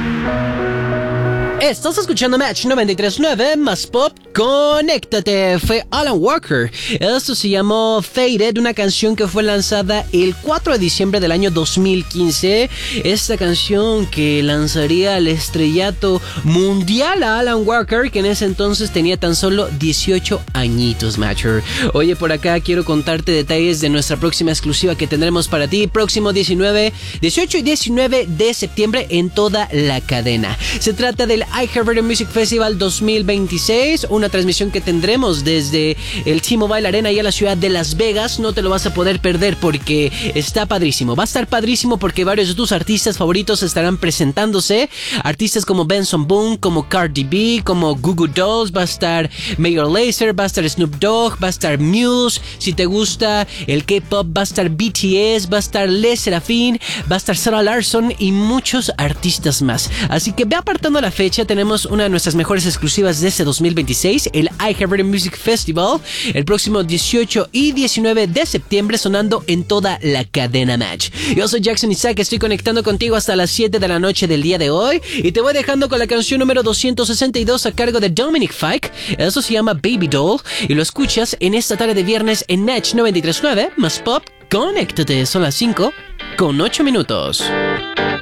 Estás escuchando Match 93.9 más Pop, conéctate. Fue Alan Walker. Esto se llamó Faded, una canción que fue lanzada el 4 de diciembre del año 2015. Esta canción que lanzaría el estrellato mundial a Alan Walker, que en ese entonces tenía tan solo 18 añitos, Matcher. Oye, por acá quiero contarte detalles de nuestra próxima exclusiva que tendremos para ti próximo 18 y 19 de septiembre en toda la cadena. Se trata del iHeartRadio Music Festival 2026, una transmisión que tendremos desde el T-Mobile Arena y a la ciudad de Las Vegas. No te lo vas a poder perder porque está padrísimo. Va a estar padrísimo porque varios de tus artistas favoritos estarán presentándose. Artistas como Benson Boone, como Cardi B, como Goo Goo Dolls, va a estar Major Lazer, va a estar Snoop Dogg, va a estar Muse. Si te gusta el K-pop, va a estar BTS, va a estar Les Serafin, va a estar Sarah Larsson y muchos artistas más. Así que ve apartando la fecha. Tenemos una de nuestras mejores exclusivas de este 2026, el iHeartRadio Music Festival, el próximo 18 y 19 de septiembre, sonando en toda la cadena Match. Yo soy Jackson Isaac, estoy conectando contigo hasta las 7 de la noche del día de hoy y te voy dejando con la canción número 262 a cargo de Dominic Fike. Eso se llama Baby Doll y lo escuchas en esta tarde de viernes en Match 93.9 más Pop. Conéctate, son las 5 con 8 minutos.